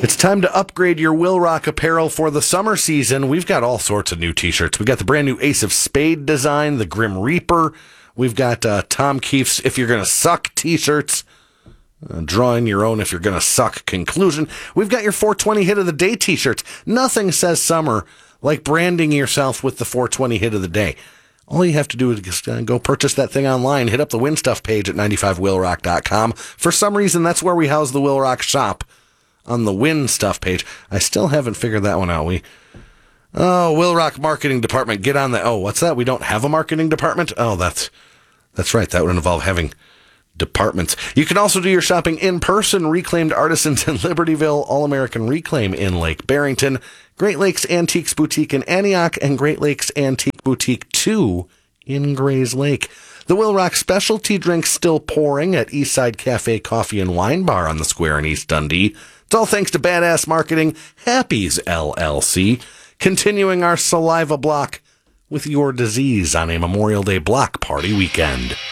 It's time to upgrade your Will Rock apparel for the summer season. We've got all sorts of new t-shirts. We got the brand new Ace of Spade design, the Grim Reaper. We've got Tom Keefe's If You're Gonna Suck t-shirts. Drawing your own If You're Gonna Suck conclusion. We've got your 420 Hit of the Day t-shirts. Nothing says summer like branding yourself with the 420 Hit of the Day. All you have to do is just go purchase that thing online. Hit up the Win Stuff page at 95willrock.com. For some reason, that's where we house the Will Rock shop, on the Win Stuff page. I still haven't figured that one out. Will Rock marketing department, get on that. Oh, what's that? We don't have a marketing department? Oh, that's right. That would involve having departments. You can also do your shopping in person. Reclaimed Artisans in Libertyville, All-American Reclaim in Lake Barrington, Great Lakes Antiques Boutique in Antioch, and Great Lakes Antique Boutique 2 in Grays Lake. The Will Rock specialty drinks still pouring at Eastside Cafe Coffee and Wine Bar on the Square in East Dundee. It's all thanks to badass marketing, Happy's LLC, continuing our saliva block with your disease on a Memorial Day block party weekend.